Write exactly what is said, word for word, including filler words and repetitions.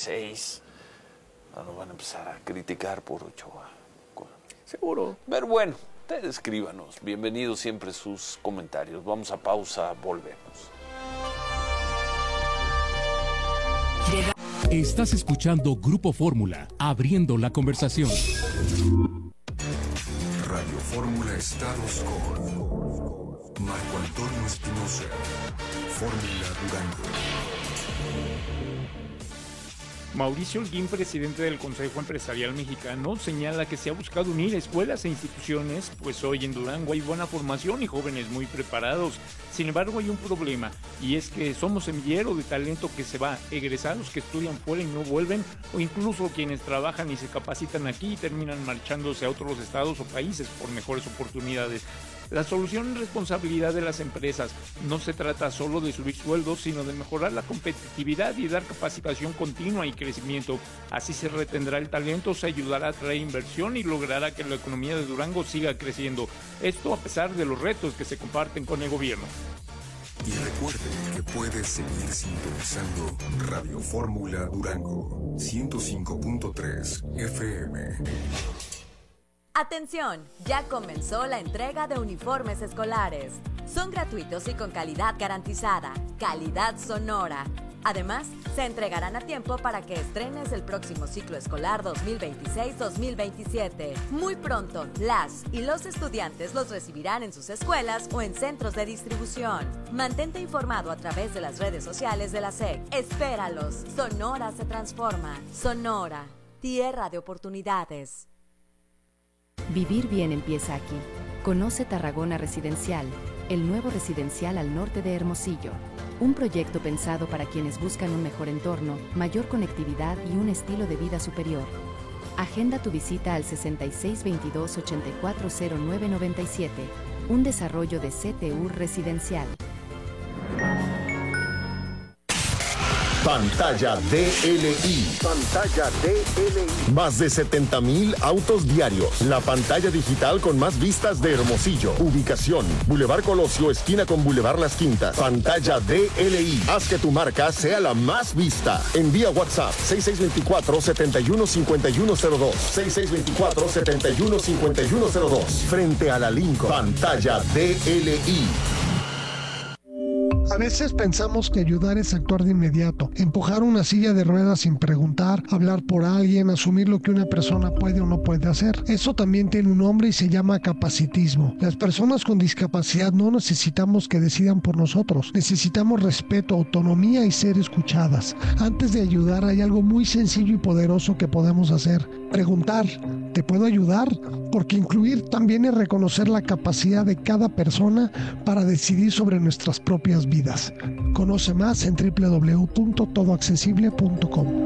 veintiséis. No nos van a empezar a criticar por Ochoa. Seguro. Pero bueno, ustedes escríbanos. Bienvenidos siempre sus comentarios. Vamos a pausa, volvemos. Estás escuchando Grupo Fórmula, abriendo la conversación. Radio Fórmula Estados con Marco Antonio Espinosa. Fórmula Durango. Mauricio Holguín, presidente del Consejo Empresarial Mexicano, señala que se ha buscado unir escuelas e instituciones, pues hoy en Durango hay buena formación y jóvenes muy preparados. Sin embargo, hay un problema, y es que somos semillero de talento que se va, egresados que estudian fuera y no vuelven, o incluso quienes trabajan y se capacitan aquí y terminan marchándose a otros estados o países por mejores oportunidades. La solución es responsabilidad de las empresas. No se trata solo de subir sueldos, sino de mejorar la competitividad y dar capacitación continua y crecimiento. Así se retendrá el talento, se ayudará a atraer inversión y logrará que la economía de Durango siga creciendo. Esto a pesar de los retos que se comparten con el gobierno. Y recuerde que puedes seguir sintonizando Radio Fórmula Durango ciento cinco punto tres F M. Atención, ya comenzó la entrega de uniformes escolares. Son gratuitos y con calidad garantizada, calidad Sonora. Además, se entregarán a tiempo para que estrenes el próximo ciclo escolar dos mil veintiséis dos mil veintisiete. Muy pronto, las y los estudiantes los recibirán en sus escuelas o en centros de distribución. Mantente informado a través de las redes sociales de la S E C. Espéralos. Sonora se transforma. Sonora, tierra de oportunidades. Vivir bien empieza aquí. Conoce Tarragona Residencial, el nuevo residencial al norte de Hermosillo. Un proyecto pensado para quienes buscan un mejor entorno, mayor conectividad y un estilo de vida superior. Agenda tu visita al sesenta y seis veintidós ochenta y cuatro cero nueve noventa y siete, un desarrollo de C T U Residencial. Pantalla D L I. Pantalla D L I. Más de setenta mil autos diarios. La pantalla digital con más vistas de Hermosillo. Ubicación: Boulevard Colosio, esquina con Boulevard Las Quintas. Pantalla D L I. Haz que tu marca sea la más vista. Envía WhatsApp seis seis dos cuatro, siete uno cinco uno cero dos. seis seis dos cuatro, siete uno cinco uno cero dos. Frente a la Lincoln. Pantalla D L I. A veces pensamos que ayudar es actuar de inmediato, empujar una silla de ruedas sin preguntar, hablar por alguien, asumir lo que una persona puede o no puede hacer. Eso también tiene un nombre y se llama capacitismo. Las personas con discapacidad no necesitamos que decidan por nosotros, necesitamos respeto, autonomía y ser escuchadas. Antes de ayudar hay algo muy sencillo y poderoso que podemos hacer: preguntar, ¿te puedo ayudar? Porque incluir también es reconocer la capacidad de cada persona para decidir sobre nuestras propias vidas. Conoce más en doble u doble u doble u punto todo accesible punto com.